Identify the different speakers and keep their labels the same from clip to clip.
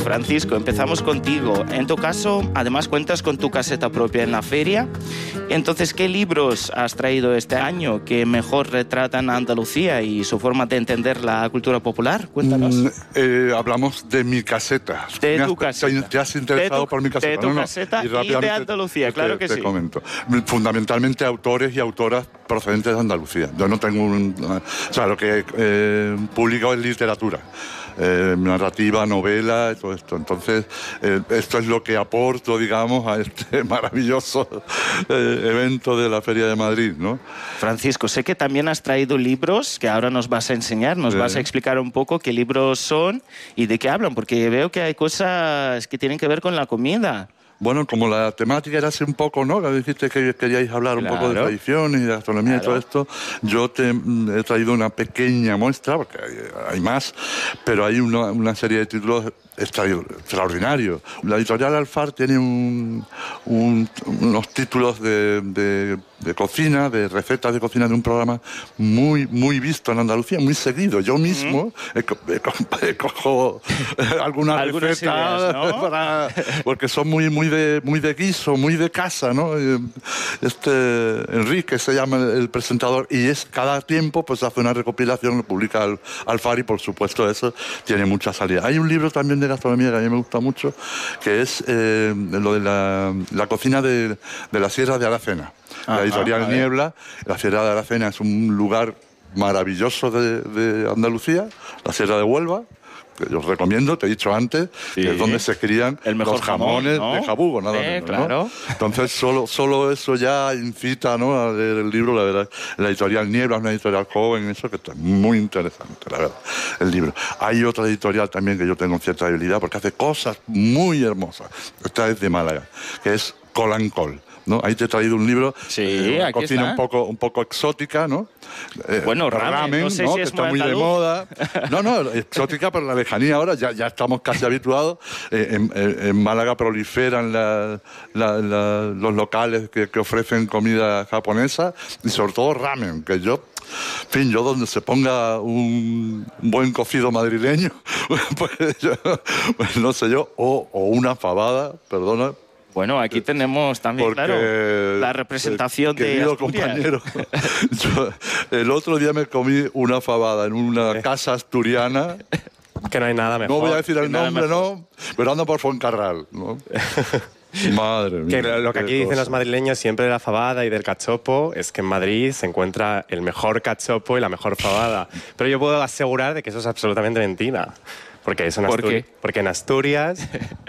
Speaker 1: Francisco, empezamos contigo. En tu caso, además cuentas con tu caseta propia en la feria. Entonces, ¿qué libros has traído este año que mejor retratan a Andalucía y su forma de entender la cultura popular? Cuéntanos.
Speaker 2: Hablamos de mi caseta.
Speaker 1: De tu caseta.
Speaker 2: ¿Te has interesado por mi caseta?
Speaker 1: De tu caseta y de Andalucía, claro que sí.
Speaker 2: Te comento. Fundamentalmente autores y autoras procedentes de Andalucía. Yo no tengo o sea, lo que he publicado es literatura. Narrativa, novela, todo esto. Entonces, esto es lo que aporto, digamos, a este maravilloso evento de la Feria de Madrid, ¿no?
Speaker 1: Francisco, sé que también has traído libros que ahora nos vas a enseñar, nos vas a explicar un poco qué libros son y de qué hablan, porque veo que hay cosas que tienen que ver con la comida.
Speaker 2: Bueno, como la temática era así un poco, ¿no? Que dijiste que queríais hablar un poco de tradiciones y de gastronomía y todo esto, yo he traído una pequeña muestra, porque hay más, pero hay una serie de títulos extraordinarios. La editorial Alfar tiene unos títulos de cocina, de recetas de cocina de un programa muy, muy visto en Andalucía, muy seguido. Yo mismo cojo algunas recetas ideas, ¿no? Porque son muy de guiso, muy de casa, ¿no? Enrique se llama el presentador, y cada tiempo pues hace una recopilación, lo publica Alfar, y por supuesto eso tiene mucha salida. Hay un libro también de gastronomía que a mí me gusta mucho, que es lo de la cocina de la Sierra de Aracena. La editorial Niebla. La Sierra de Aracena es un lugar maravilloso de Andalucía, la Sierra de Huelva, que yo os recomiendo, te he dicho antes, que es donde se crían los jamones, ¿no? De Jabugo, nada menos,
Speaker 1: claro.
Speaker 2: ¿no? Entonces, solo eso ya incita, ¿no?, a leer el libro. La verdad, la editorial Niebla es una editorial joven, eso que está muy interesante, la verdad, el libro. Hay otra editorial también que yo tengo cierta debilidad, porque hace cosas muy hermosas. Esta es de Málaga, que es Colancol, ¿no? Ahí te he traído un libro, una cocina un poco exótica, ¿no?
Speaker 1: Bueno, ramen, no sé, ¿no?, si es
Speaker 2: que está muy de moda. No, exótica por la lejanía ahora, ya estamos casi habituados. En Málaga proliferan los locales que ofrecen comida japonesa, y sobre todo ramen, que yo donde se ponga un buen cocido madrileño, pues no sé yo, o una fabada, perdona.
Speaker 1: Bueno, aquí tenemos también, claro, la representación de Asturias.
Speaker 2: Compañero, yo el otro día me comí una fabada en una casa asturiana.
Speaker 3: Que no hay nada mejor.
Speaker 2: No voy a decir el nombre, no, pero ando por Fuencarral, ¿no? Madre mía.
Speaker 3: Que lo que aquí dicen los madrileños siempre de la fabada y del cachopo es que en Madrid se encuentra el mejor cachopo y la mejor fabada. Pero yo puedo asegurar de que eso es absolutamente mentira. Porque en Asturias...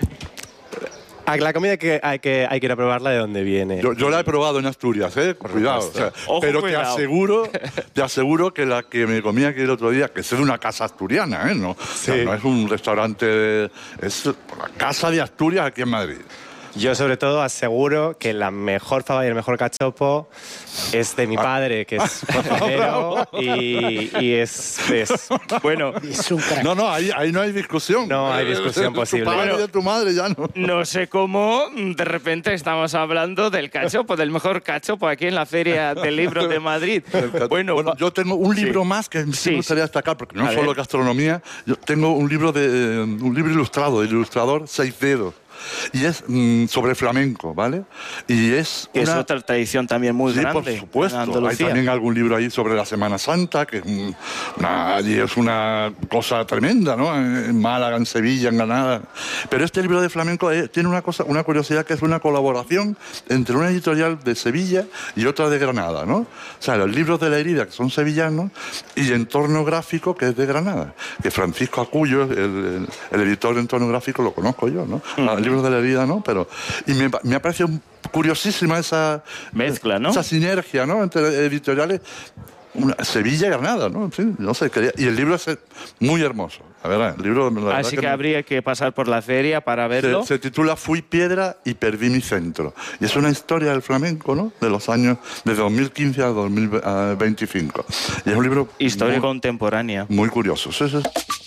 Speaker 3: La comida hay que ir a probarla de dónde viene.
Speaker 2: Yo la he probado en Asturias, cuidado. O sea, pero cuidado. Te aseguro que la que me comí aquí el otro día, que es de una casa asturiana, no, sí. No es un restaurante, es la casa de Asturias aquí en Madrid.
Speaker 3: Yo sobre todo aseguro que la mejor fabada y el mejor cachopo es de mi padre, que es cocinero y es bueno.
Speaker 1: Es un crack.
Speaker 2: No, ahí no hay discusión.
Speaker 3: No hay discusión posible.
Speaker 2: Tu padre y de tu madre ya no.
Speaker 1: No sé cómo de repente estamos hablando del cachopo, del mejor cachopo aquí en la Feria del Libro de Madrid.
Speaker 2: Bueno, yo tengo un libro más que me gustaría destacar, porque no solo gastronomía. Yo tengo un libro ilustrado, del ilustrador Seis Dedos. Y es sobre flamenco, ¿vale? Y es
Speaker 1: otra tradición también muy grande.
Speaker 2: Sí, por supuesto. Hay también algún libro ahí sobre la Semana Santa, que es una cosa tremenda, ¿no? En Málaga, en Sevilla, en Granada. Pero este libro de flamenco tiene una curiosidad, que es una colaboración entre una editorial de Sevilla y otra de Granada, ¿no? O sea, los libros de La Herida, que son sevillanos, y Entorno Gráfico, que es de Granada. Que Francisco Acullo, el editor de Entorno Gráfico, lo conozco yo, ¿no? Libros de La Herida, ¿no? Y me ha parecido curiosísima esa
Speaker 1: mezcla, ¿no?
Speaker 2: Esa sinergia, ¿no?, entre editoriales. Sevilla y Granada, ¿no? En fin, no sé, y el libro es muy hermoso. La verdad, el libro...
Speaker 1: Así que habría que pasar por la feria para verlo.
Speaker 2: Se titula Fui piedra y perdí mi centro. Y es una historia del flamenco, ¿no?, de los años de 2015 a 2025. Y es un libro...
Speaker 1: Historia contemporánea.
Speaker 2: Muy curioso. Sí.